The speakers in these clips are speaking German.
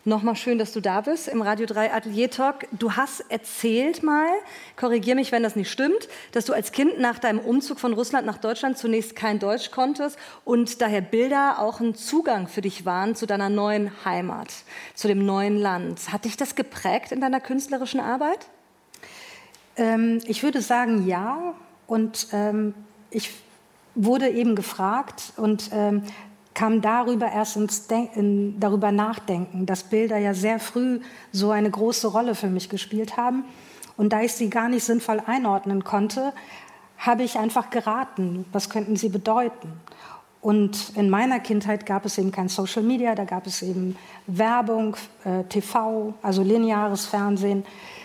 Nochmal schön, dass du da bist im Radio 3 Atelier Talk. Du hast erzählt mal, korrigier mich, wenn das nicht stimmt, dass du als Kind nach deinem Umzug von Russland nach Deutschland zunächst kein Deutsch konntest und daher Bilder auch ein Zugang für dich waren zu deiner neuen Heimat, zu dem neuen Land. Hat dich das geprägt in deiner künstlerischen Arbeit? Ich würde sagen, ja. Und ich wurde eben gefragt und kam darüber erst darüber nachdenken, dass Bilder ja sehr früh so eine große Rolle für mich gespielt haben. Und da ich sie gar nicht sinnvoll einordnen konnte, habe ich einfach geraten, was könnten sie bedeuten. Und in meiner Kindheit gab es eben kein Social Media, da gab es eben Werbung, TV, also lineares Fernsehen.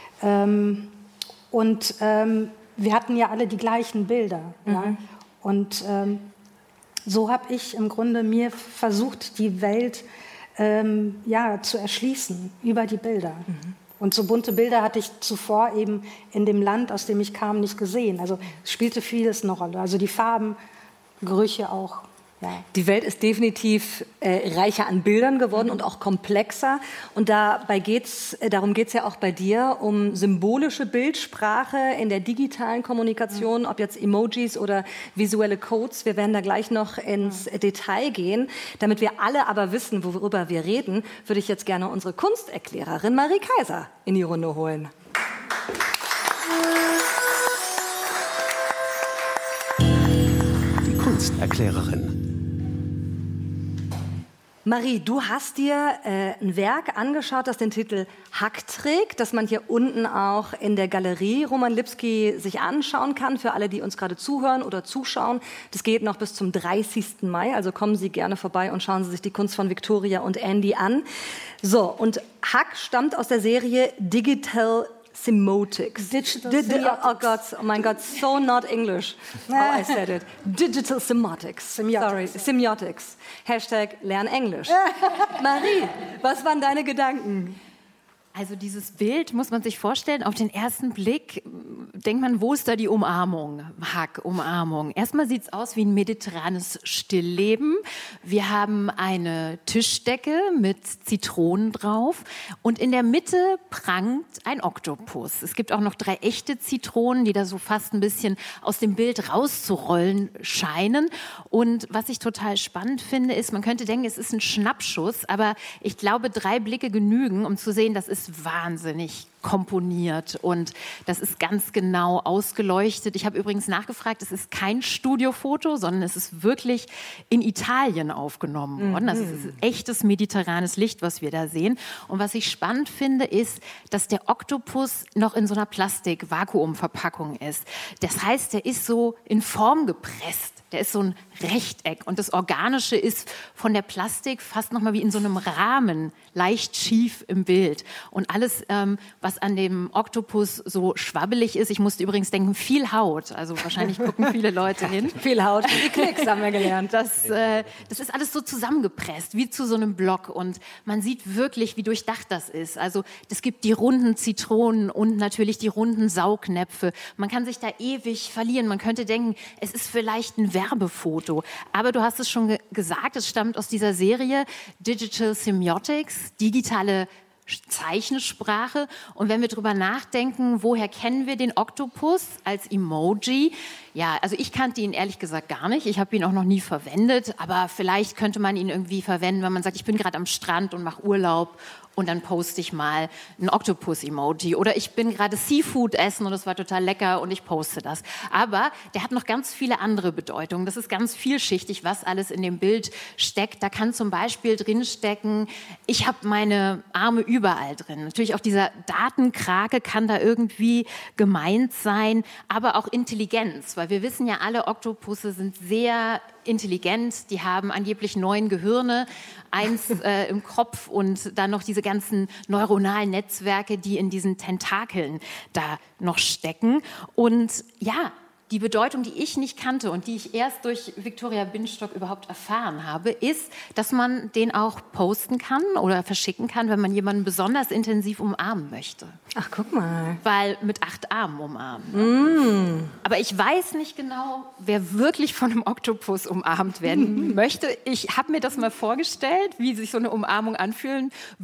Wir hatten ja alle die gleichen Bilder. Mhm. Ja? Und so habe ich im Grunde mir versucht, die Welt zu erschließen über die Bilder. Mhm. Und so bunte Bilder hatte ich zuvor eben in dem Land, aus dem ich kam, nicht gesehen. Also es spielte vieles eine Rolle. Also die Farben, Gerüche auch. Ja. Die Welt ist definitiv reicher an Bildern geworden und auch komplexer. Und darum geht's ja auch bei dir, um symbolische Bildsprache in der digitalen Kommunikation, ob jetzt Emojis oder visuelle Codes. Wir werden da gleich noch ins Detail gehen. Damit wir alle aber wissen, worüber wir reden, würde ich jetzt gerne unsere Kunsterklärerin Marie Kaiser in die Runde holen. Die Kunsterklärerin. Marie, du hast dir ein Werk angeschaut, das den Titel Hack trägt, das man hier unten auch in der Galerie Roman Lipski sich anschauen kann, für alle, die uns gerade zuhören oder zuschauen. Das geht noch bis zum 30. Mai, also kommen Sie gerne vorbei und schauen Sie sich die Kunst von Victoria und Andy an. So, und Hack stammt aus der Serie Digital Semiotics. Oh Gott, oh mein Gott, so not English. Oh, I said it. Digital Semiotics. Sorry, Semiotics. Hashtag Lern Englisch. Marie, was waren deine Gedanken? Also dieses Bild muss man sich vorstellen, auf den ersten Blick denkt man, wo ist da die Umarmung? Hack, Umarmung. Erstmal sieht es aus wie ein mediterranes Stillleben. Wir haben eine Tischdecke mit Zitronen drauf und in der Mitte prangt ein Oktopus. Es gibt auch noch 3 echte Zitronen, die da so fast ein bisschen aus dem Bild rauszurollen scheinen. Und was ich total spannend finde, ist, man könnte denken, es ist ein Schnappschuss, aber ich glaube, 3 Blicke genügen, um zu sehen, das ist wahnsinnig komponiert und das ist ganz genau ausgeleuchtet. Ich habe übrigens nachgefragt, es ist kein Studiofoto, sondern es ist wirklich in Italien aufgenommen worden. Das ist echtes mediterranes Licht, was wir da sehen. Und was ich spannend finde, ist, dass der Oktopus noch in so einer Plastik-Vakuumverpackung ist. Das heißt, der ist so in Form gepresst. Der ist so ein Rechteck und das Organische ist von der Plastik fast noch mal wie in so einem Rahmen, leicht schief im Bild. Und alles, was an dem Oktopus so schwabbelig ist, ich musste übrigens denken, viel Haut, also wahrscheinlich gucken viele Leute hin. Viel Haut, die Klicks haben wir gelernt. Das ist alles so zusammengepresst, wie zu so einem Block und man sieht wirklich, wie durchdacht das ist. Also es gibt die runden Zitronen und natürlich die runden Saugnäpfe. Man kann sich da ewig verlieren. Man könnte denken, es ist vielleicht ein Werbefoto. Aber du hast es schon gesagt, es stammt aus dieser Serie Digital Semiotics, digitale Zeichensprache. Und wenn wir drüber nachdenken, woher kennen wir den Oktopus als Emoji? Ja, also ich kannte ihn ehrlich gesagt gar nicht. Ich habe ihn auch noch nie verwendet. Aber vielleicht könnte man ihn irgendwie verwenden, wenn man sagt, ich bin gerade am Strand und mache Urlaub. Und dann poste ich mal ein Oktopus-Emoji. Oder ich bin gerade Seafood essen und es war total lecker und ich poste das. Aber der hat noch ganz viele andere Bedeutungen. Das ist ganz vielschichtig, was alles in dem Bild steckt. Da kann zum Beispiel drinstecken, ich habe meine Arme überall drin. Natürlich auch dieser Datenkrake kann da irgendwie gemeint sein, aber auch Intelligenz. Weil wir wissen ja alle, Oktopusse sind sehr intelligent, die haben angeblich 9 Gehirne, 1 im Kopf und dann noch diese ganzen neuronalen Netzwerke, die in diesen Tentakeln da noch stecken. Und ja, die Bedeutung, die ich nicht kannte und die ich erst durch Victoria Binstock überhaupt erfahren habe, ist, dass man den auch posten kann oder verschicken kann, wenn man jemanden besonders intensiv umarmen möchte. Ach, guck mal. Weil mit 8 Armen umarmen. Aber ich weiß nicht genau, wer wirklich von einem Oktopus umarmt werden möchte. Ich habe mir das mal vorgestellt, wie sich so eine Umarmung anfühlen